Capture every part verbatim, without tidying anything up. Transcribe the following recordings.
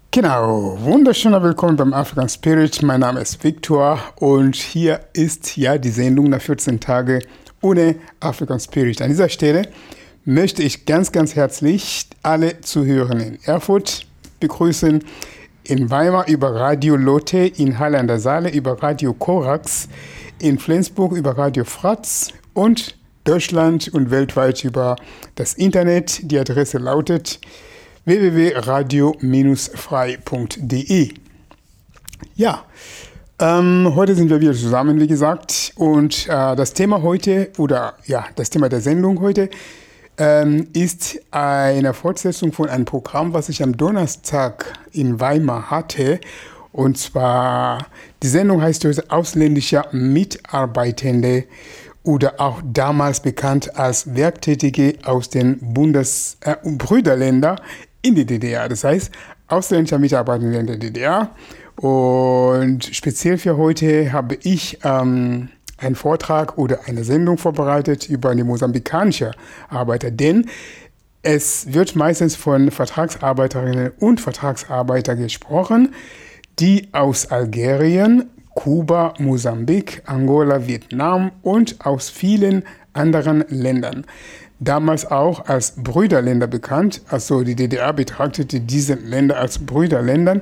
Genau, wunderschöner Willkommen beim African Spirit. Mein Name ist Victor und hier ist ja die Sendung nach vierzehn Tage ohne African Spirit. An dieser Stelle möchte ich ganz, ganz herzlich alle Zuhörer in Erfurt begrüßen, in Weimar über Radio Lotte, in Halle an der Saale über Radio Korax, in Flensburg über Radio Fratz und Deutschland und weltweit über das Internet. Die Adresse lautet w w w punkt radio frei punkt d e. Ja, ähm, heute sind wir wieder zusammen, wie gesagt, und äh, das Thema heute, oder ja, das Thema der Sendung heute ähm, ist eine Fortsetzung von einem Programm, was ich am Donnerstag in Weimar hatte. Und zwar, die Sendung heißt heute Ausländischer Mitarbeitende oder auch damals bekannt als Werktätige aus den Bundes äh, Brüderländern in die D D R. Das heißt, ausländischer Mitarbeitende in der D D R. Und speziell für heute habe ich ähm, einen Vortrag oder eine Sendung vorbereitet über die mosambikanische Arbeiter. Denn es wird meistens von Vertragsarbeiterinnen und Vertragsarbeitern gesprochen, die aus Algerien, Kuba, Mosambik, Angola, Vietnam und aus vielen anderen Ländern, damals auch als Brüderländer bekannt. Also die D D R betrachtete diese Länder als Brüderländer.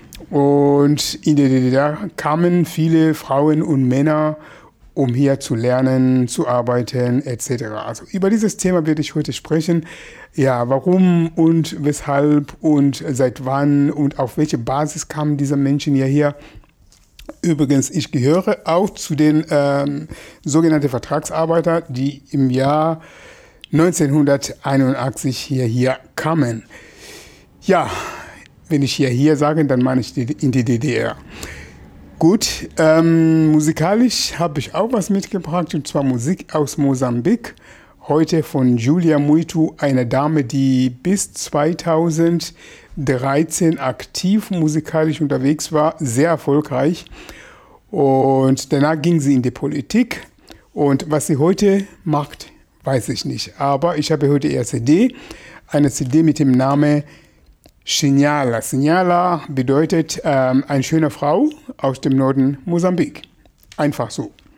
Und in der D D R kamen viele Frauen und Männer, um hier zu lernen, zu arbeiten, et cetera. Also über dieses Thema werde ich heute sprechen. Ja, warum und weshalb und seit wann und auf welche Basis kamen diese Menschen hierher. Übrigens, ich gehöre auch zu den ähm, sogenannten Vertragsarbeitern, die im Jahr neunzehnhunderteinundachtzig hierher kamen. Ja, wenn ich hierher sage, dann meine ich die, in die D D R. Gut, ähm, musikalisch habe ich auch was mitgebracht, und zwar Musik aus Mosambik. Heute von Julia Muito, eine Dame, die bis zweitausenddreizehn aktiv musikalisch unterwegs war, sehr erfolgreich. Und danach ging sie in die Politik. Und was sie heute macht, weiß ich nicht. Aber ich habe heute ihre C D, eine C D mit dem Namen Signala. Signala bedeutet ähm, eine schöne Frau aus dem Norden Mosambik. Einfach so.